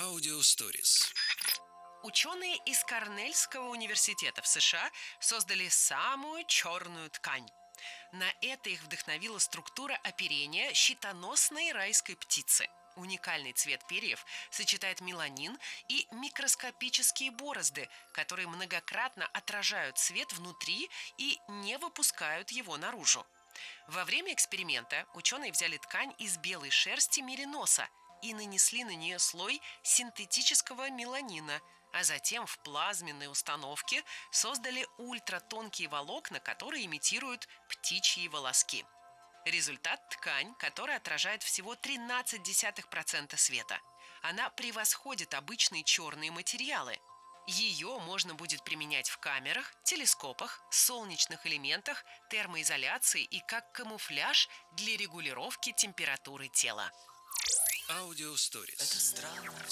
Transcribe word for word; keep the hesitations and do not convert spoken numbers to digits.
Аудиосторис. Ученые из Корнельского университета в США создали самую черную ткань. На это их вдохновила структура оперения щитоносной райской птицы. Уникальный цвет перьев сочетает меланин и микроскопические борозды, которые многократно отражают свет внутри и не выпускают его наружу. Во время эксперимента ученые взяли ткань из белой шерсти мериноса и нанесли на нее слой синтетического меланина, а затем в плазменной установке создали ультратонкие волокна, которые имитируют птичьи волоски. Результат – ткань, которая отражает всего тринадцать десятых процента света. Она превосходит обычные черные материалы. Ее можно будет применять в камерах, телескопах, солнечных элементах, термоизоляции и как камуфляж для регулировки температуры тела. Аудиосторис. Это странно.